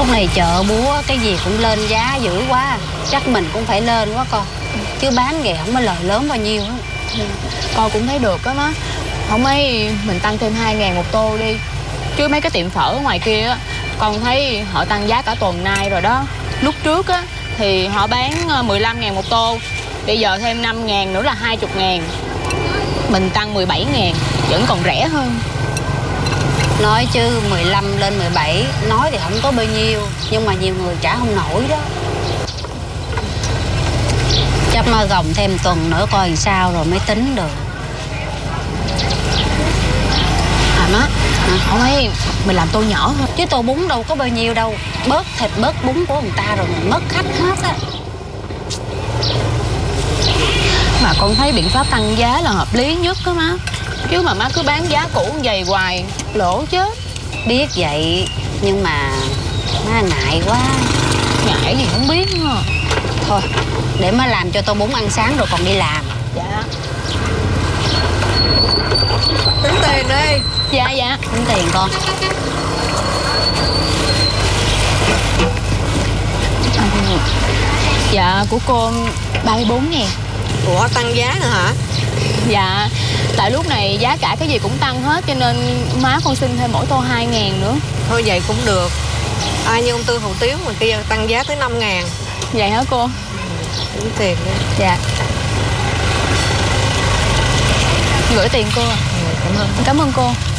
Lúc này chợ búa cái gì cũng lên giá dữ quá. Chắc mình cũng phải lên quá con. Chứ bán vậy không có lời lớn bao nhiêu hết. Con cũng thấy được á má. Không mấy mình tăng thêm 2.000 một tô đi. Chứ mấy cái tiệm phở ở ngoài kia á, con thấy họ tăng giá cả tuần nay rồi đó. Lúc trước á thì họ bán 15.000 một tô. Bây giờ thêm 5.000 nữa là 20.000. Mình tăng 17.000 vẫn còn rẻ hơn. Nói chứ 15 lên 17, nói thì không có bao nhiêu, nhưng mà nhiều người trả không nổi đó. Chắc mà gồng thêm tuần nữa coi làm sao rồi mới tính được. À má, không mấy mình làm tô nhỏ thôi. Chứ tô bún đâu có bao nhiêu đâu. Bớt thịt bớt bún của người ta rồi mình mất khách hết á. Mà con thấy biện pháp tăng giá là hợp lý nhất đó má. Chứ mà má cứ bán giá cũ như vậy hoài lỗ chết. Biết vậy, nhưng mà má ngại quá. Ngại gì không biết nữa. Thôi, để má làm cho tô bún ăn sáng rồi còn đi làm. Dạ. Tính tiền đi. Dạ dạ. Tính tiền con. Dạ của cô 34.000. Ủa tăng giá nữa hả? Dạ, tại lúc này giá cả cái gì cũng tăng hết, cho nên má con xin thêm mỗi tô 2.000 nữa. Thôi vậy cũng được. Như ông Tư hủ tiếu mà kia tăng giá tới 5.000. Vậy hả cô? Tính tiền đi. Dạ. Gửi tiền cô. Cảm ơn. Cảm ơn cô.